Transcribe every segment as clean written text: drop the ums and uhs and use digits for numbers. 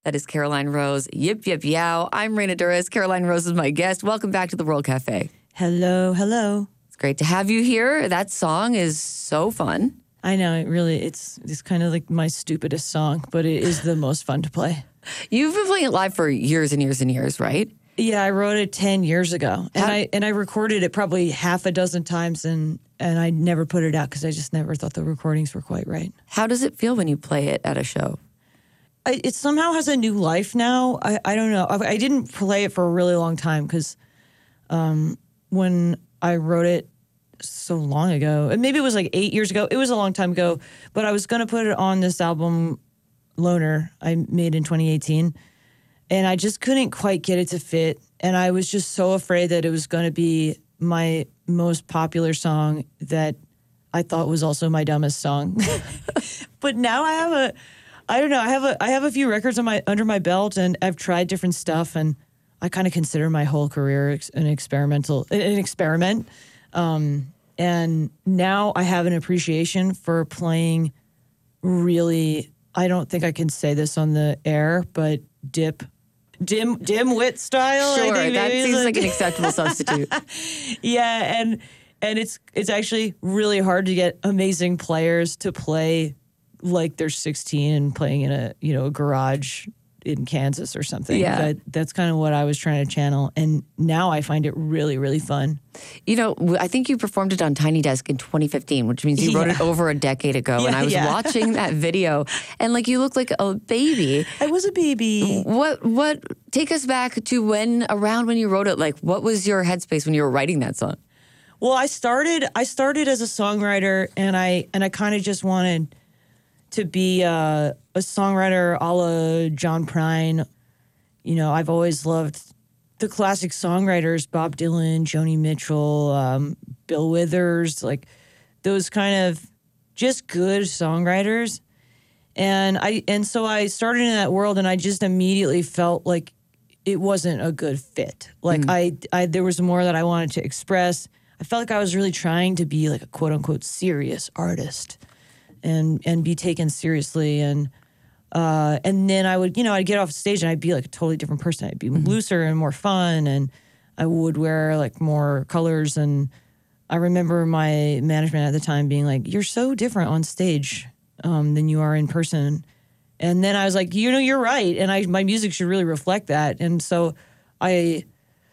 That is Caroline Rose. Yip, yip, yow. I'm Raina Douris. Caroline Rose is my guest. Welcome back to the World Cafe. Hello, hello. It's great to have you here. That song is so fun. I know, it's kind of like my stupidest song, but it is the most fun to play. You've been playing it live for years and years and years, right? Yeah, I wrote it 10 years ago, and I recorded it probably half a dozen times, and I never put it out because I just never thought the recordings were quite right. How does it feel when you play it at a show? It somehow has a new life now. I don't know. I didn't play it for a really long time because when I wrote it so long ago, and maybe it was like 8 years ago, it was a long time ago, but I was going to put it on this album, Loner, I made in 2018, and I just couldn't quite get it to fit, and I was just so afraid that it was going to be my most popular song that I thought was also my dumbest song. But now I have a few records under my belt, and I've tried different stuff, and I kind of consider my whole career an experiment. And now I have an appreciation for playing really, I don't think I can say this on the air, but dim-wit style. Sure, I think that seems like an acceptable substitute. Yeah, and it's actually really hard to get amazing players to play like they're 16 and playing in a garage in Kansas or something. Yeah. But that's kind of what I was trying to channel. And now I find it really, really fun. You know, I think you performed it on Tiny Desk in 2015, which means you wrote it over a decade ago. Yeah, and I was watching that video, and like you look like a baby. I was a baby. What take us back to around when you wrote it, like what was your headspace when you were writing that song? Well, I started as a songwriter, and I kind of just wanted to be a songwriter a la John Prine. You know, I've always loved the classic songwriters, Bob Dylan, Joni Mitchell, Bill Withers, like those kind of just good songwriters. And so I started in that world, and I just immediately felt like it wasn't a good fit. Like there was more that I wanted to express. I felt like I was really trying to be like a quote unquote serious artist and be taken seriously. And then I'd get off stage and I'd be like a totally different person. I'd be looser and more fun, and I would wear like more colors. And I remember my management at the time being like, "You're so different on stage than you are in person." And then I was like, you're right. And my music should really reflect that. And so I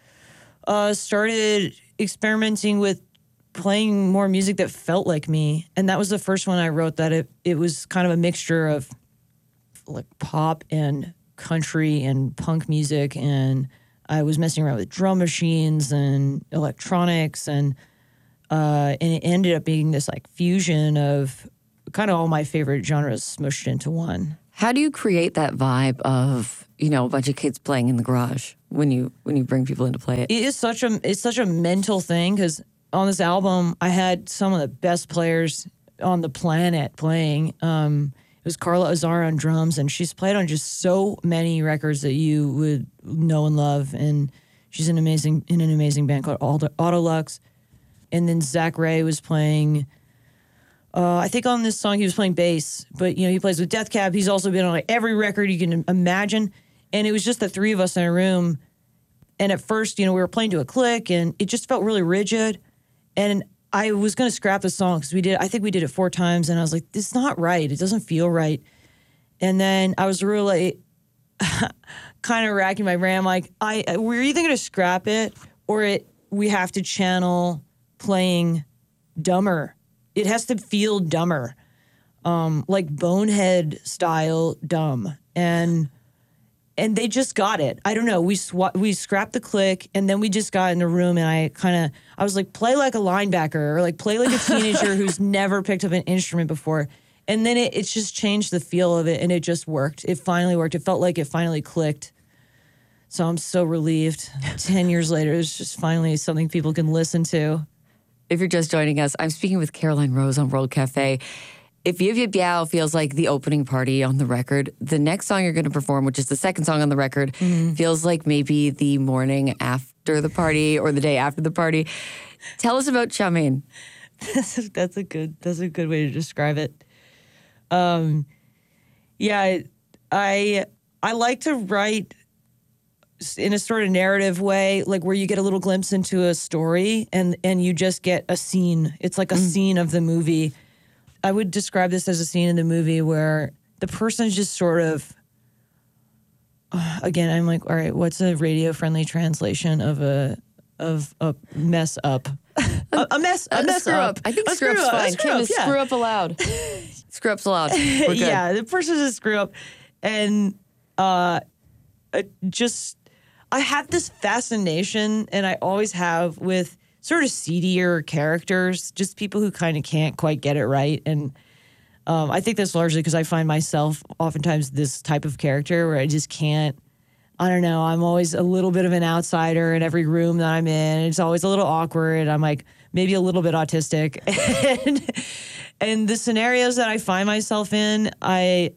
started experimenting with playing more music that felt like me. And that was the first one I wrote that it was kind of a mixture of like pop and country and punk music. And I was messing around with drum machines and electronics. And it ended up being this like fusion of kind of all my favorite genres smushed into one. How do you create that vibe of, a bunch of kids playing in the garage when you bring people in to play it? It's such a mental thing, because on this album I had some of the best players on the planet playing. It was Carla Azar on drums, and she's played on just so many records that you would know and love. And she's in an amazing band called Autolux. And then Zach Ray was playing. I think on this song he was playing bass, but he plays with Death Cab. He's also been on like every record you can imagine. And it was just the three of us in a room. And at first, we were playing to a click, and it just felt really rigid. And I was going to scrap the song because I think we did it 4 times, and I was like, this is not right. It doesn't feel right. And then I was really kind of racking my brain. I'm like, we're either going to scrap it or we have to channel playing dumber. It has to feel dumber, like Bonehead style dumb. And they just got it. I don't know. We scrapped the click, and then we just got in the room, and I was like, play like a linebacker, or like play like a teenager who's never picked up an instrument before. And then it's just changed the feel of it, and it just worked. It finally worked. It felt like it finally clicked. So I'm so relieved. 10 years later, it's just finally something people can listen to. If you're just joining us, I'm speaking with Caroline Rose on World Cafe. If Yip Yip Yow feels like the opening party on the record, the next song you're going to perform, which is the second song on the record, feels like maybe the morning after the party or the day after the party. Tell us about Chow Mein. That's a good way to describe it. Yeah, I I like to write in a sort of narrative way, like where you get a little glimpse into a story and you just get a scene. It's like a scene of the movie. I would describe this as a scene in the movie where the person's just sort of, again, I'm like, all right, what's a radio-friendly translation of a mess up? a mess screw up. I think screw up's fine. Kim, is screw up allowed? Screw up's allowed. We're good. Yeah, the person's a screw up. And I have this fascination, and I always have, with sort of seedier characters, just people who kind of can't quite get it right. And I think that's largely because I find myself oftentimes this type of character where I just can't, I don't know, I'm always a little bit of an outsider in every room that I'm in. It's always a little awkward. I'm like maybe a little bit autistic. And the scenarios that I find myself in, I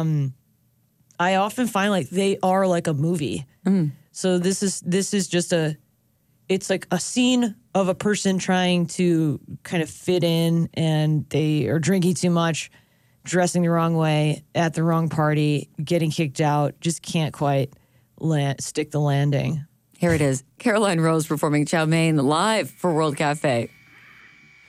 often find like they are like a movie. So this is just it's like a scene of a person trying to kind of fit in, and they are drinking too much, dressing the wrong way, at the wrong party, getting kicked out, just can't quite stick the landing. Here it is. Caroline Rose performing Chow Mein live for World Cafe.